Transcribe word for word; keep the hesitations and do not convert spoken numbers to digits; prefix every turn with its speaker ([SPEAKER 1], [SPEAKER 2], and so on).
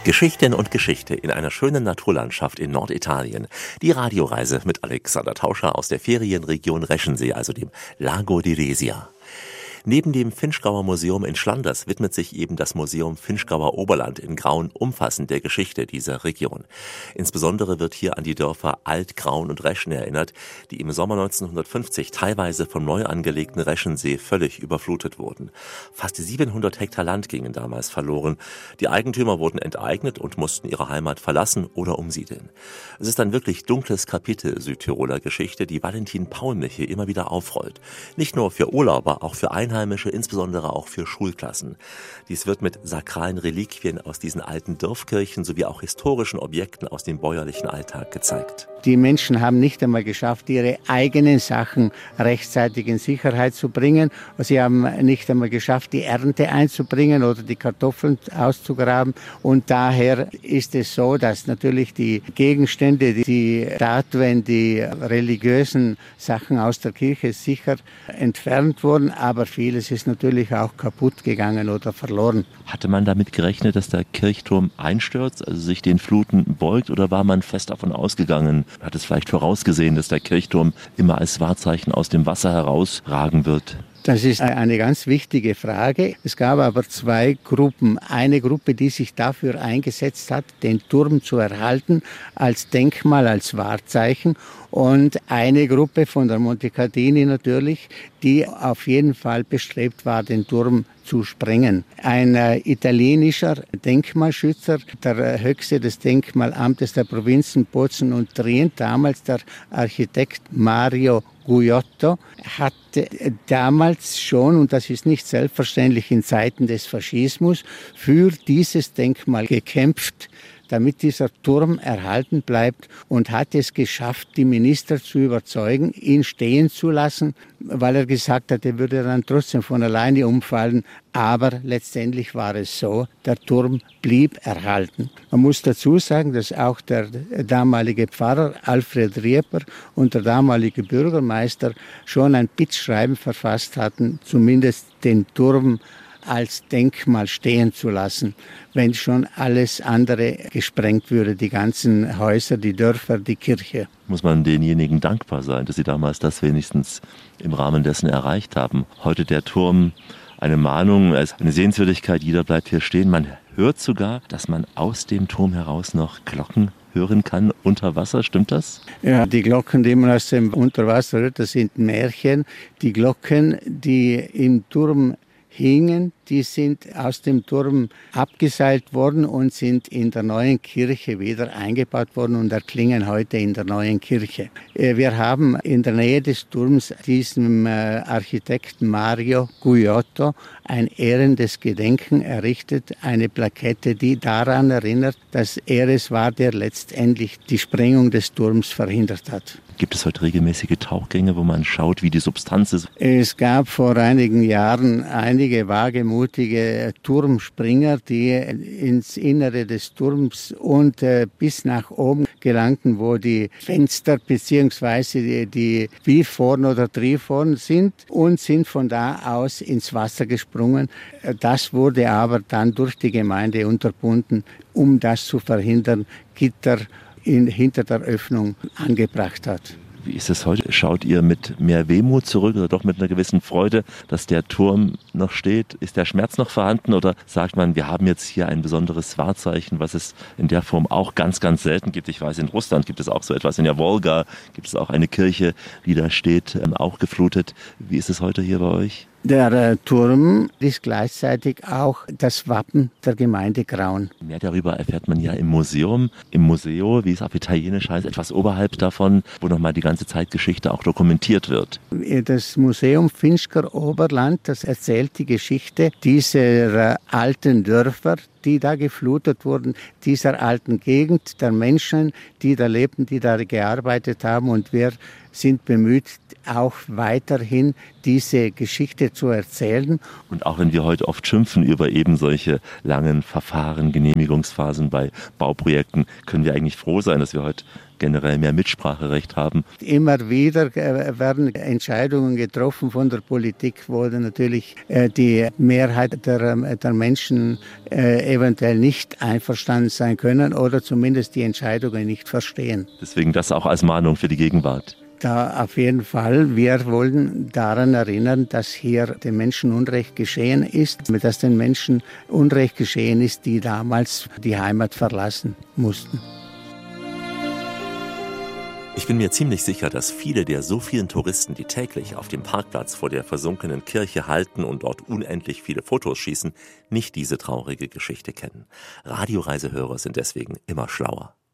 [SPEAKER 1] Geschichten und Geschichte in einer schönen Naturlandschaft in Norditalien. Die Radioreise mit Alexander Tauscher aus der Ferienregion Reschensee, also dem Lago di Resia. Neben dem Vinschgauer Museum in Schlanders widmet sich eben das Museum Vinschgauer Oberland in Graun umfassend der Geschichte dieser Region. Insbesondere wird hier an die Dörfer Alt, Graun und Reschen erinnert, die im Sommer neunzehnhundertfünfzig teilweise vom neu angelegten Reschensee völlig überflutet wurden. Fast siebenhundert Hektar Land gingen damals verloren. Die Eigentümer wurden enteignet und mussten ihre Heimat verlassen oder umsiedeln. Es ist ein wirklich dunkles Kapitel Südtiroler Geschichte, die Valentin Paulmich hier immer wieder aufrollt. Nicht nur für Urlauber, auch für Einheimische. Einheimische, insbesondere auch für Schulklassen. Dies wird mit sakralen Reliquien aus diesen alten Dorfkirchen sowie auch historischen Objekten aus dem bäuerlichen Alltag gezeigt.
[SPEAKER 2] Die Menschen haben nicht einmal geschafft, ihre eigenen Sachen rechtzeitig in Sicherheit zu bringen. Sie haben nicht einmal geschafft, die Ernte einzubringen oder die Kartoffeln auszugraben. Und daher ist es so, dass natürlich die Gegenstände, die Statuen, die religiösen Sachen aus der Kirche sicher entfernt wurden, aber vieles ist natürlich auch kaputt gegangen oder verloren.
[SPEAKER 1] Hatte man damit gerechnet, dass der Kirchturm einstürzt, also sich den Fluten beugt, oder war man fest davon ausgegangen, hat es vielleicht vorausgesehen, dass der Kirchturm immer als Wahrzeichen aus dem Wasser herausragen wird?
[SPEAKER 2] Das ist eine ganz wichtige Frage. Es gab aber zwei Gruppen. Eine Gruppe, die sich dafür eingesetzt hat, den Turm zu erhalten als Denkmal, als Wahrzeichen. Und eine Gruppe von der Montecatini natürlich, die auf jeden Fall bestrebt war, den Turm zu sprengen. Ein äh, italienischer Denkmalschützer, der Höchste des Denkmalamtes der Provinzen Bozen und Trient, damals der Architekt Mario Guiotto, hat damals schon, und das ist nicht selbstverständlich in Zeiten des Faschismus, für dieses Denkmal gekämpft, damit dieser Turm erhalten bleibt, und hat es geschafft, die Minister zu überzeugen, ihn stehen zu lassen, weil er gesagt hat, er würde dann trotzdem von alleine umfallen. Aber letztendlich war es so, der Turm blieb erhalten. Man muss dazu sagen, dass auch der damalige Pfarrer Alfred Rieper und der damalige Bürgermeister schon ein Bittschreiben verfasst hatten, zumindest den Turm als Denkmal stehen zu lassen, wenn schon alles andere gesprengt würde, die ganzen Häuser, die Dörfer, die Kirche.
[SPEAKER 1] Muss man denjenigen dankbar sein, dass sie damals das wenigstens im Rahmen dessen erreicht haben. Heute der Turm eine Mahnung, als eine Sehenswürdigkeit, jeder bleibt hier stehen. Man hört sogar, dass man aus dem Turm heraus noch Glocken hören kann unter Wasser. Stimmt das?
[SPEAKER 2] Ja, die Glocken, die man aus dem Unterwasser hört, das sind Märchen. Die Glocken, die im Turm hingen, die sind aus dem Turm abgeseilt worden und sind in der neuen Kirche wieder eingebaut worden und erklingen heute in der neuen Kirche. Wir haben in der Nähe des Turms diesem Architekten Mario Guiotto ein ehrendes Gedenken errichtet, eine Plakette, die daran erinnert, dass er es war, der letztendlich die Sprengung des Turms verhindert hat.
[SPEAKER 1] Gibt es heute regelmäßige Tauchgänge, wo man schaut, wie die Substanz ist?
[SPEAKER 2] Es gab vor einigen Jahren einige wagemutige Turmspringer, die ins Innere des Turms und äh, bis nach oben gelangten, wo die Fenster bzw. die, die Biforn oder Triforn sind, und sind von da aus ins Wasser gesprungen. Das wurde aber dann durch die Gemeinde unterbunden, um das zu verhindern, Gitter in, hinter der Öffnung angebracht hat.
[SPEAKER 1] Wie ist es heute? Schaut ihr mit mehr Wehmut zurück oder doch mit einer gewissen Freude, dass der Turm noch steht? Ist der Schmerz noch vorhanden oder sagt man, wir haben jetzt hier ein besonderes Wahrzeichen, was es in der Form auch ganz, ganz selten gibt? Ich weiß, in Russland gibt es auch so etwas, in der Wolga gibt es auch eine Kirche, die da steht, auch geflutet. Wie ist es heute hier bei euch?
[SPEAKER 2] Der äh, Turm ist gleichzeitig auch das Wappen der Gemeinde Graun.
[SPEAKER 1] Mehr darüber erfährt man ja im Museum, im Museo, wie es auf Italienisch heißt, etwas oberhalb davon, wo nochmal die ganze Zeitgeschichte auch dokumentiert wird.
[SPEAKER 2] Das Museum Vinschgauer Oberland, das erzählt die Geschichte dieser äh, alten Dörfer, die da geflutet wurden, dieser alten Gegend, der Menschen, die da lebten, die da gearbeitet haben und wer sind bemüht, auch weiterhin diese Geschichte zu erzählen.
[SPEAKER 1] Und auch wenn wir heute oft schimpfen über eben solche langen Verfahren, Genehmigungsphasen bei Bauprojekten, können wir eigentlich froh sein, dass wir heute generell mehr Mitspracherecht haben.
[SPEAKER 2] Immer wieder werden Entscheidungen getroffen von der Politik, wo natürlich die Mehrheit der, der Menschen eventuell nicht einverstanden sein können oder zumindest die Entscheidungen nicht verstehen.
[SPEAKER 1] Deswegen das auch als Mahnung für die Gegenwart.
[SPEAKER 2] Da auf jeden Fall. Wir wollen daran erinnern, dass hier den Menschen Unrecht geschehen ist, dass den Menschen Unrecht geschehen ist, die damals die Heimat verlassen mussten.
[SPEAKER 1] Ich bin mir ziemlich sicher, dass viele der so vielen Touristen, die täglich auf dem Parkplatz vor der versunkenen Kirche halten und dort unendlich viele Fotos schießen, nicht diese traurige Geschichte kennen. Radioreisehörer sind deswegen immer schlauer.